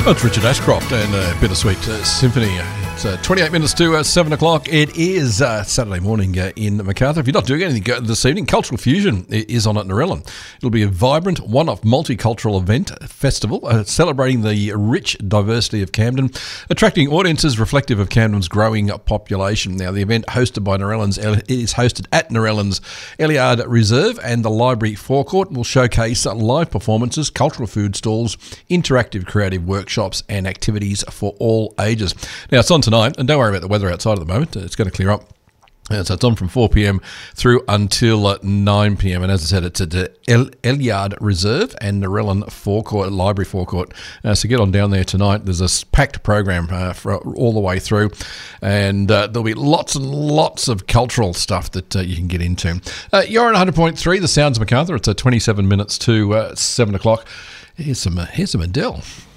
Well, it's Richard Ashcroft and Bittersweet Symphony. It's 28 minutes to 7 o'clock. It is Saturday morning in Macarthur. If you're not doing anything this evening, Cultural Fusion is on at Narellan. It'll be a vibrant, one-off multicultural event festival celebrating the rich diversity of Camden, attracting audiences reflective of Camden's growing population. Now, the event hosted by Narellan's is hosted at Narellan's Elliard Reserve, and the library forecourt will showcase live performances, cultural food stalls, interactive creative workshops and activities for all ages. Now, it's on tonight, and don't worry about the weather outside at the moment. It's going to clear up. So it's on from 4 p.m. through until 9 p.m. And as I said, it's at the Elliard Reserve and Narellan forecourt, library forecourt. So get on down there tonight. There's a packed program for all the way through, and there'll be lots and lots of cultural stuff that you can get into. You're on 100.3, the Sounds of Macarthur. It's 27 minutes to 7 o'clock. Here's some Adele.